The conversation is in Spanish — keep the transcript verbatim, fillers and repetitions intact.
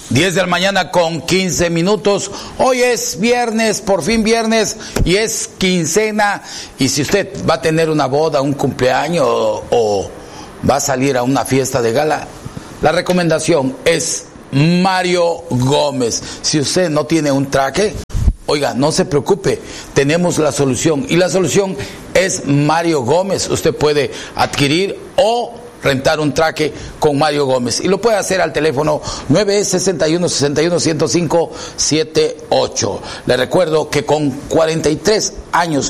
diez de la mañana con quince minutos. Hoy es viernes, por fin viernes, y es quincena. Y si usted va a tener una boda, un cumpleaños o, o va a salir a una fiesta de gala, la recomendación es Mario Gómez. Si usted no tiene un traje, oiga, no se preocupe, tenemos la solución. Y la solución es Mario Gómez. Usted puede adquirir o rentar un traje con Mario Gómez. Y lo puede hacer al teléfono nueve seis uno, seis uno, cero cinco siete ocho. Le recuerdo que con cuarenta y tres años